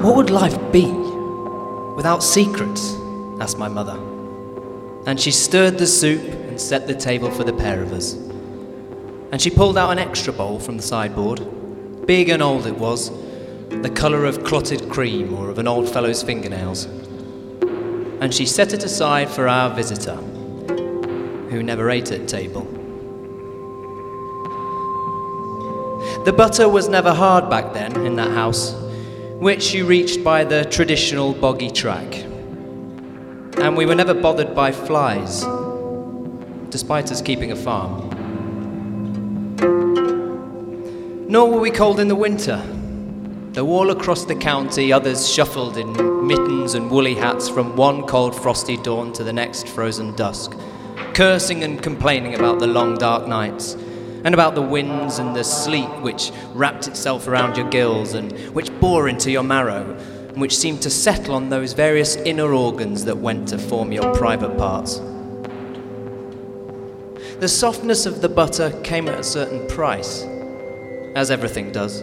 What would life be without secrets? Asked my mother. And she stirred the soup and set the table for the pair of us. And she pulled out an extra bowl from the sideboard. Big and old it was, the colour of clotted cream or of an old fellow's fingernails. And she set it aside for our visitor, who never ate at table. The butter was never hard back then in that house, which you reached by the traditional boggy track. And we were never bothered by flies, despite us keeping a farm. Nor were we cold in the winter, though all across the county others shuffled in mittens and woolly hats from one cold frosty dawn to the next frozen dusk, cursing and complaining about the long dark nights, and about the winds and the sleet which wrapped itself around your gills and which bore into your marrow, and which seemed to settle on those various inner organs that went to form your private parts. The softness of the butter came at a certain price, as everything does.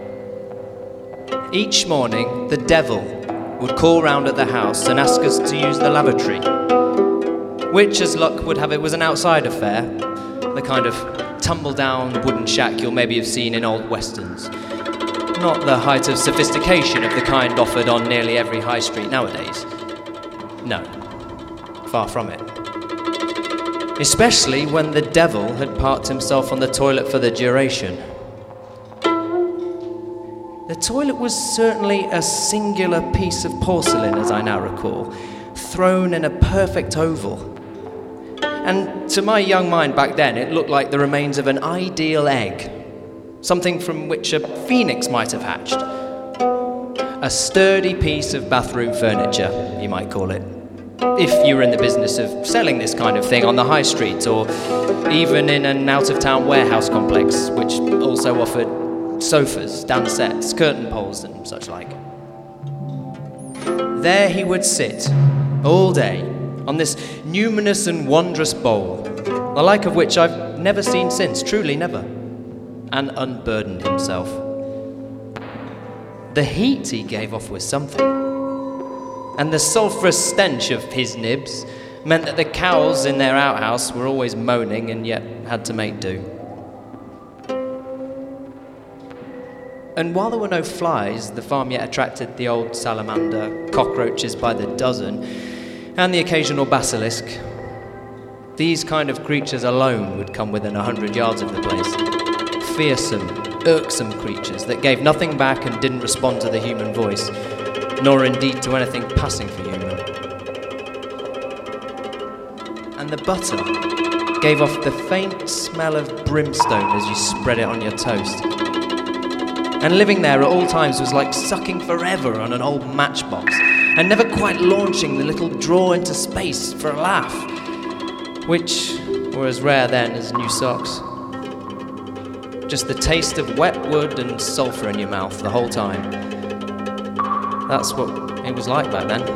Each morning, the devil would call round at the house and ask us to use the lavatory, which, as luck would have it, was an outside affair, the kind of tumble-down wooden shack you'll maybe have seen in old westerns. Not the height of sophistication of the kind offered on nearly every high street nowadays. No, far from it. Especially when the devil had parked himself on the toilet for the duration. The toilet was certainly a singular piece of porcelain, as I now recall, thrown in a perfect oval. And to my young mind back then, it looked like the remains of an ideal egg, something from which a phoenix might have hatched. A sturdy piece of bathroom furniture, you might call it, if you were in the business of selling this kind of thing on the high street, or even in an out-of-town warehouse complex, which also offered sofas, dansets, curtain poles, and such like. There he would sit, all day, on this numinous and wondrous bowl, the like of which I've never seen since, truly never, and unburdened himself. The heat he gave off was something, and the sulphurous stench of his nibs meant that the cows in their outhouse were always moaning and yet had to make do. And while there were no flies, the farm yet attracted the old salamander, cockroaches by the dozen, and the occasional basilisk. These kind of creatures alone would come within 100 yards of the place. Fearsome, irksome creatures that gave nothing back and didn't respond to the human voice, nor indeed to anything passing for human. And the butter gave off the faint smell of brimstone as you spread it on your toast. And living there at all times was like sucking forever on an old matchbox and never quite launching the little drawer into space for a laugh, which were as rare then as new socks. Just the taste of wet wood and sulphur in your mouth the whole time. That's what it was like back then.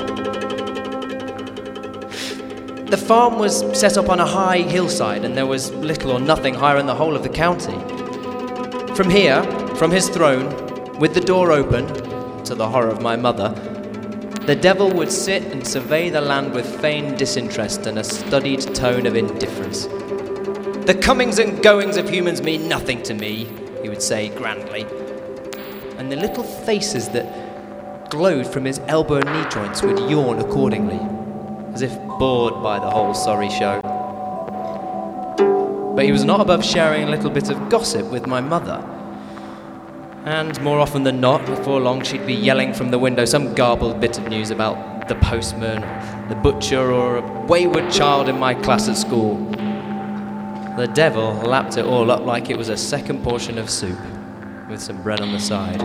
The farm was set up on a high hillside, and there was little or nothing higher in the whole of the county. From here, from his throne, with the door open, to the horror of my mother, the devil would sit and survey the land with feigned disinterest and a studied tone of indifference. The comings and goings of humans mean nothing to me, he would say grandly. And the little faces that glowed from his elbow and knee joints would yawn accordingly, as if bored by the whole sorry show. But he was not above sharing a little bit of gossip with my mother. And more often than not, before long, she'd be yelling from the window some garbled bit of news about the postman, the butcher, or a wayward child in my class at school. The devil lapped it all up like it was a second portion of soup, with some bread on the side.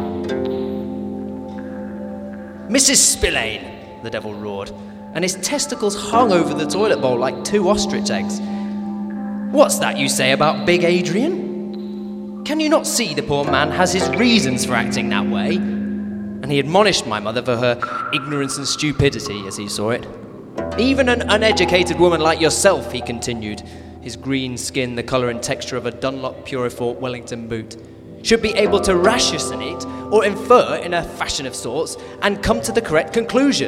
"Mrs. Spillane!" the devil roared, and his testicles hung over the toilet bowl like two ostrich eggs. "What's that you say about Big Adrian? Can you not see the poor man has his reasons for acting that way?" And he admonished my mother for her ignorance and stupidity, as he saw it. "Even an uneducated woman like yourself," he continued, his green skin the colour and texture of a Dunlop Purifort Wellington boot, should be able to ratiocinate or infer in a fashion of sorts and come to the correct conclusion.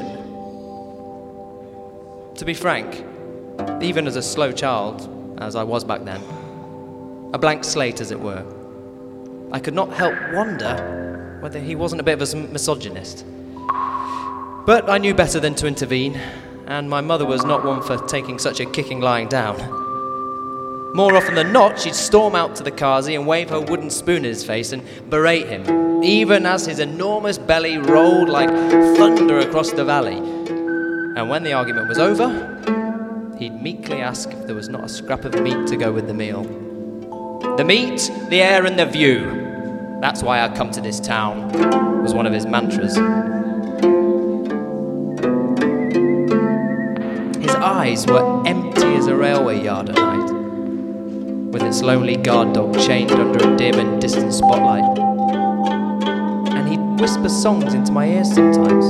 To be frank, even as a slow child, as I was back then, a blank slate as it were, I could not help wonder whether he wasn't a bit of a misogynist. But I knew better than to intervene, and my mother was not one for taking such a kicking lying down. More often than not, she'd storm out to the Qazi and wave her wooden spoon in his face and berate him, even as his enormous belly rolled like thunder across the valley. And when the argument was over, he'd meekly ask if there was not a scrap of meat to go with the meal. The meat, the air, and the view. That's why I come to this town, was one of his mantras. His eyes were empty as a railway yard at night, with its lonely guard dog chained under a dim and distant spotlight. And he'd whisper songs into my ears sometimes.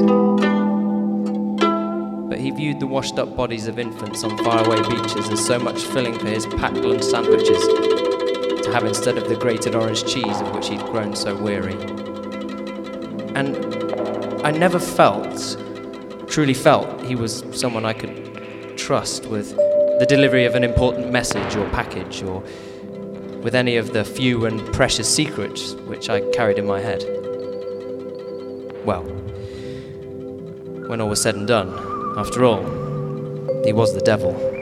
But he viewed the washed-up bodies of infants on faraway beaches as so much filling for his packed lunch sandwiches to have instead of the grated orange cheese of which he'd grown so weary. And I never truly felt he was someone I could trust with the delivery of an important message or package, or with any of the few and precious secrets which I carried in my head. Well, when all was said and done, after all, he was the devil.